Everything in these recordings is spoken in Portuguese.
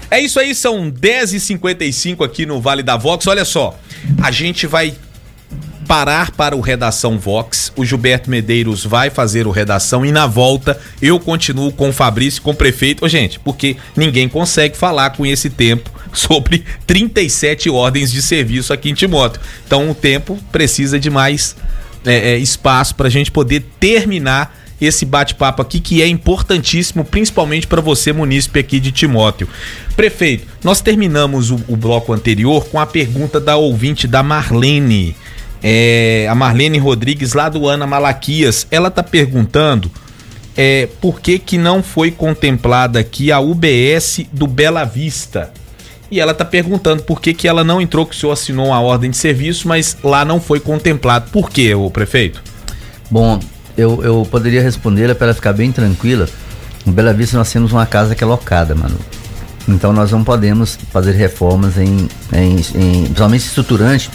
É isso aí, são 10h55 aqui no Vale da Vox. Olha só, a gente vai parar para o Redação Vox, o Gilberto Medeiros vai fazer o Redação e na volta eu continuo com o Fabrício, com o prefeito. Ô, gente, porque ninguém consegue falar com esse tempo sobre 37 ordens de serviço aqui em Timóteo. Então o tempo precisa de mais espaço para a gente poder terminar esse bate-papo aqui, que é importantíssimo, principalmente para você, munícipe aqui de Timóteo. Prefeito, nós terminamos o bloco anterior com a pergunta da ouvinte da Marlene. A Marlene Rodrigues, lá do Ana Malaquias. Ela está perguntando por que não foi contemplada aqui a UBS do Bela Vista. E ela está perguntando por que ela não entrou, que o senhor assinou uma ordem de serviço, mas lá não foi contemplado. Por quê, ô prefeito? Bom, eu poderia responder para ela ficar bem tranquila. No Bela Vista nós temos uma casa que é locada, Manu. Então nós não podemos fazer reformas principalmente estruturante,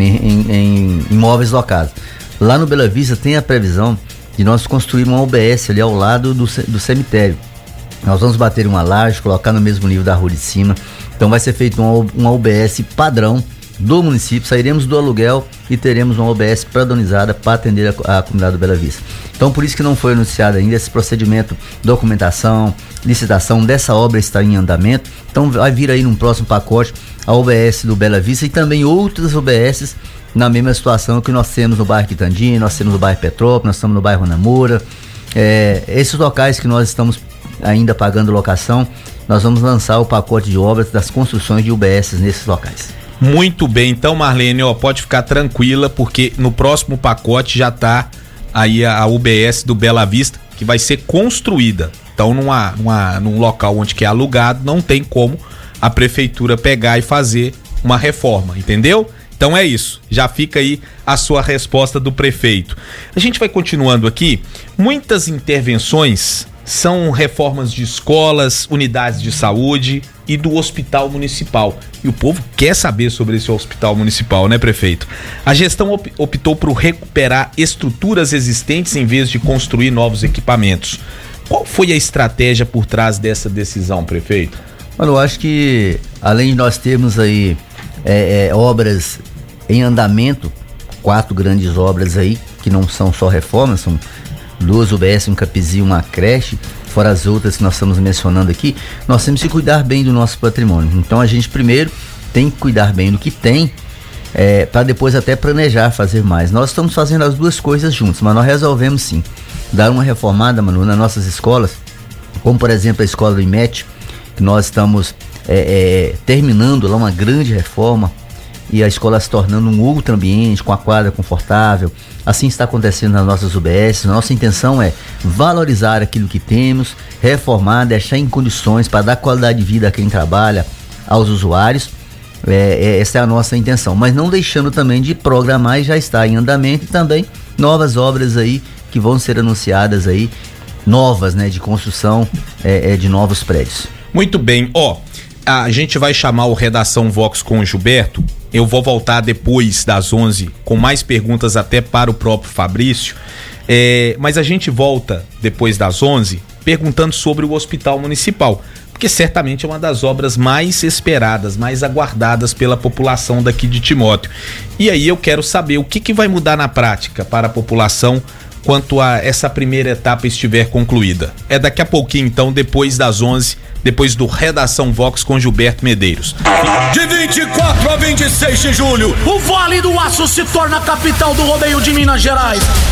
em imóveis locados. Lá no Bela Vista tem a previsão de nós construir uma UBS ali ao lado do cemitério. Nós vamos bater uma laje, colocar no mesmo nível da rua de cima. Então vai ser feito uma UBS padrão do município. Sairemos do aluguel e teremos uma UBS padronizada para atender a comunidade do Bela Vista. Então por isso que não foi anunciado ainda esse procedimento, documentação, licitação dessa obra está em andamento. Então vai vir aí num próximo pacote a UBS do Bela Vista e também outras UBSs na mesma situação que nós temos no bairro Quitandinha, nós temos no bairro Petrópolis, nós estamos no bairro Namura. Esses locais que nós estamos ainda pagando locação, nós vamos lançar o pacote de obras das construções de UBSs nesses locais. Muito bem, então Marlene, pode ficar tranquila, porque no próximo pacote já está aí a UBS do Bela Vista, que vai ser construída. Então num local onde que é alugado, não tem como a prefeitura pegar e fazer uma reforma, entendeu? Então é isso, já fica aí a sua resposta do prefeito. A gente vai continuando aqui. Muitas intervenções são reformas de escolas, unidades de saúde e do hospital municipal. E o povo quer saber sobre esse hospital municipal, né, prefeito? A gestão optou por recuperar estruturas existentes em vez de construir novos equipamentos. Qual foi a estratégia por trás dessa decisão, prefeito? Eu acho que, além de nós termos aí obras em andamento, 4 grandes obras aí, que não são só reformas, são 2 UBS, um CAPESI e uma creche, fora as outras que nós estamos mencionando aqui, nós temos que cuidar bem do nosso patrimônio. Então a gente primeiro tem que cuidar bem do que tem, para depois até planejar fazer mais. Nós estamos fazendo as duas coisas juntos, mas nós resolvemos sim dar uma reformada, Manu, nas nossas escolas, como por exemplo a escola do IMET, que nós estamos terminando lá uma grande reforma e a escola se tornando um outro ambiente, com a quadra confortável. Assim está acontecendo nas nossas UBS. Nossa intenção é valorizar aquilo que temos, reformar, deixar em condições para dar qualidade de vida a quem trabalha, aos usuários. Essa é a nossa intenção, mas não deixando também de programar, e já está em andamento, e também novas obras aí que vão ser anunciadas aí, novas, né, de construção de novos prédios. Muito bem, a gente vai chamar o Redação Vox com o Gilberto. Eu vou voltar depois das 11 com mais perguntas até para o próprio Fabrício, mas a gente volta depois das 11 perguntando sobre o Hospital Municipal, porque certamente é uma das obras mais esperadas, mais aguardadas pela população daqui de Timóteo. E aí eu quero saber o que vai mudar na prática para a população quanto a essa primeira etapa estiver concluída. É daqui a pouquinho, então, depois das 11, depois do Redação Vox com Gilberto Medeiros. De 24 a 26 de julho, o Vale do Aço se torna a capital do rodeio de Minas Gerais.